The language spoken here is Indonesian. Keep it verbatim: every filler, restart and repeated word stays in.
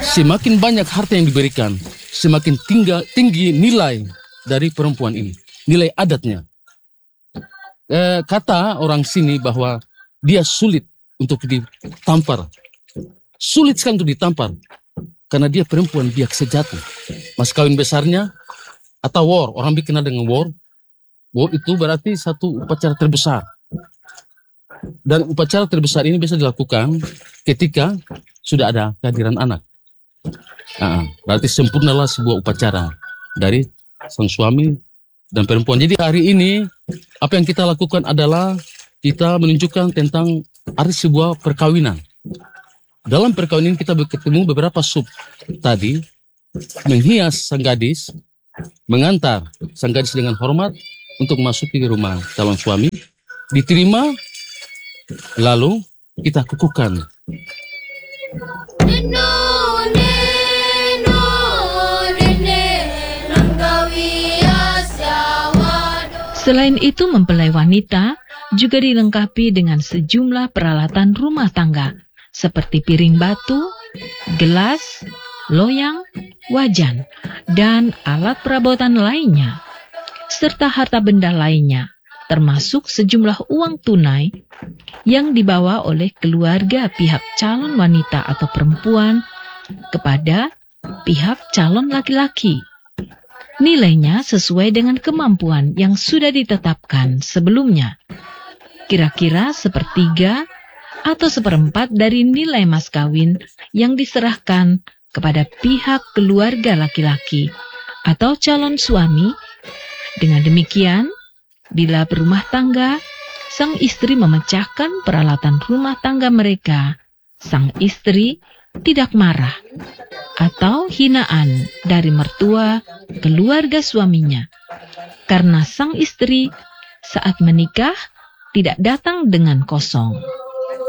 semakin banyak harta yang diberikan, semakin tinggi, tinggi nilai dari perempuan ini, nilai adatnya. Eh, kata orang sini bahwa dia sulit untuk ditampar, sulit sekali untuk ditampar, karena dia perempuan biak sejati. Mas kawin besarnya atau war, orang bikin dengan war, war itu berarti satu upacara terbesar. Dan upacara terbesar ini bisa dilakukan ketika sudah ada kehadiran anak. Nah, berarti sempurnalah sebuah upacara dari sang suami dan perempuan. Jadi hari ini apa yang kita lakukan adalah kita menunjukkan tentang arti sebuah perkawinan. Dalam perkawinan kita bertemu beberapa sub tadi, menghias sang gadis, mengantar sang gadis dengan hormat untuk masuk ke rumah calon suami, diterima, lalu kita kukuhkan. Selain itu, mempelai wanita juga dilengkapi dengan sejumlah peralatan rumah tangga seperti piring batu, gelas, loyang, wajan, dan alat perabotan lainnya, serta harta benda lainnya, termasuk sejumlah uang tunai yang dibawa oleh keluarga pihak calon wanita atau perempuan kepada pihak calon laki-laki. Nilainya sesuai dengan kemampuan yang sudah ditetapkan sebelumnya. Kira-kira sepertiga atau seperempat dari nilai mas kawin yang diserahkan kepada pihak keluarga laki-laki atau calon suami. Dengan demikian, bila berumah tangga, sang istri memecahkan peralatan rumah tangga mereka, sang istri tidak marah atau hinaan dari mertua keluarga suaminya, karena sang istri saat menikah tidak datang dengan kosong.